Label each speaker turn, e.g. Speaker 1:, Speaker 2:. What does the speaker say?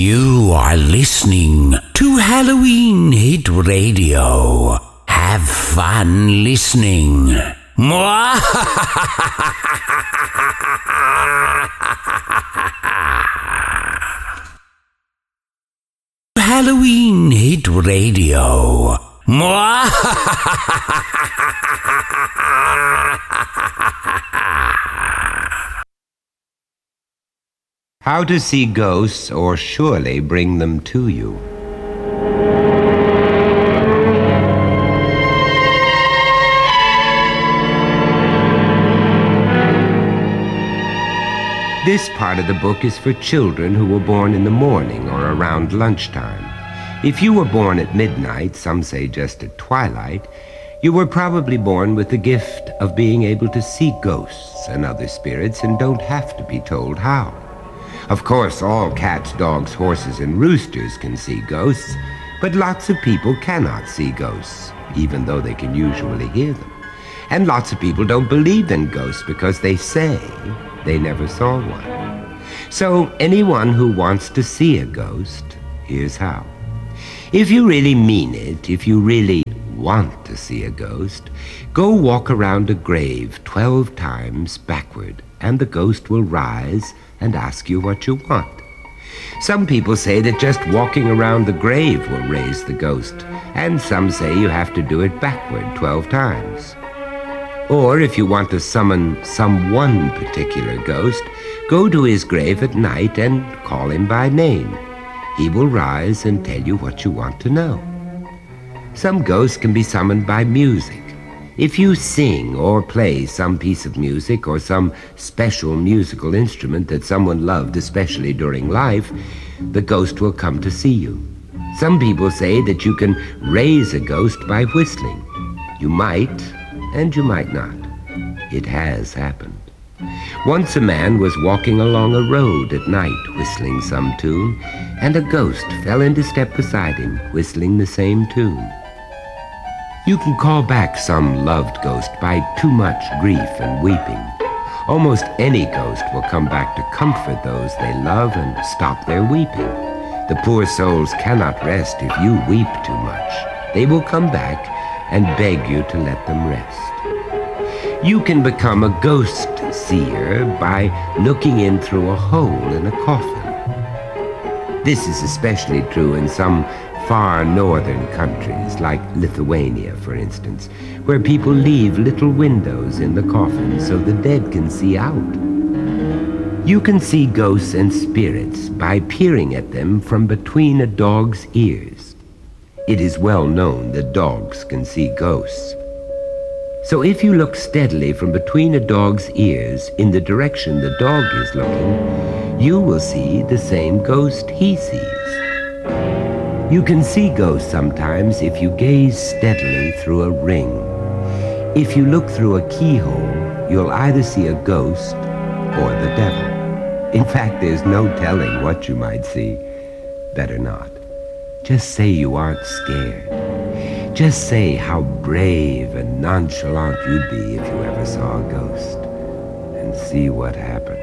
Speaker 1: You are listening to Halloween Hit Radio. Have fun listening. Halloween Hit Radio.
Speaker 2: How to see ghosts or surely bring them to you. This part of the book is for children who were born in the morning or around lunchtime. If you were born at midnight, some say just at twilight, you were probably born with the gift of being able to see ghosts and other spirits and don't have to be told how. Of course, all cats, dogs, horses, and roosters can see ghosts, but lots of people cannot see ghosts, even though they can usually hear them. And lots of people don't believe in ghosts because they say they never saw one. So anyone who wants to see a ghost, here's how. If you really mean it, if you really want to see a ghost, go walk around a grave 12 times backward, and the ghost will rise and ask you what you want. Some people say that just walking around the grave will raise the ghost, and some say you have to do it backward 12 times. Or if you want to summon some one particular ghost, go to his grave at night and call him by name. He will rise and tell you what you want to know. Some ghosts can be summoned by music. If you sing or play some piece of music or some special musical instrument that someone loved, especially during life, the ghost will come to see you. Some people say that you can raise a ghost by whistling. You might, and you might not. It has happened. Once a man was walking along a road at night whistling some tune, and a ghost fell into step beside him whistling the same tune. You can call back some loved ghost by too much grief and weeping. Almost any ghost will come back to comfort those they love and stop their weeping. The poor souls cannot rest if you weep too much. They will come back and beg you to let them rest. You can become a ghost seer by looking in through a hole in a coffin. This is especially true in some far northern countries, like Lithuania, for instance, where people leave little windows in the coffin so the dead can see out. You can see ghosts and spirits by peering at them from between a dog's ears. It is well known that dogs can see ghosts. So if you look steadily from between a dog's ears in the direction the dog is looking, you will see the same ghost he sees. You can see ghosts sometimes if you gaze steadily through a ring. If you look through a keyhole, you'll either see a ghost or the devil. In fact, there's no telling what you might see. Better not. Just say you aren't scared. Just say how brave and nonchalant you'd be if you ever saw a ghost, and see what happens.